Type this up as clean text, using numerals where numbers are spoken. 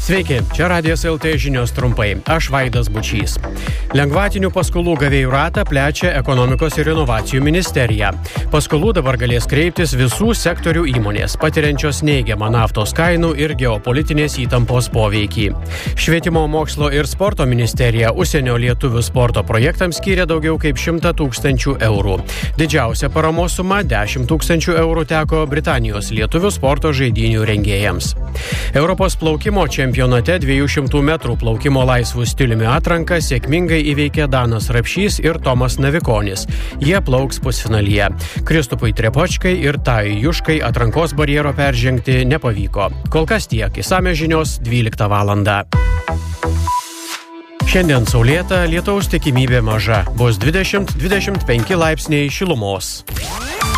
Sveiki, čia Radijas LT žinios trumpai. Aš Vaidas Bučys. Lengvatinių paskolų gavėjų ratą plečia Ekonomikos ir inovacijų ministerija. Paskolų dabar galės kreiptis visų sektorių įmonės, patiriančios neigiamą naftos kainų ir geopolitinės įtampos poveikį. Švietimo, mokslo ir sporto ministerija užsienio lietuvių sporto projektams skyrė daugiau kaip 100 000 eurų. Didžiausia paramos suma 10 000 eurų teko Britanijos lietuvių sporto žaidynių rengėjams. Europos plaukimo čempionate 200 metrų plaukimo laisvų stiliumi atranką sėkmingai įveikė Danas Rapšys ir Tomas Navikonis. Jie plauks pusfinalyje. Kristupui Trepočkai ir Tai Juškai atrankos barjero peržengti nepavyko. Kol kas tiek, išsamios žinios 12 valandą. Šiandien saulėta, lietaus tikimybė maža. Bus 20-25 laipsniai šilumos.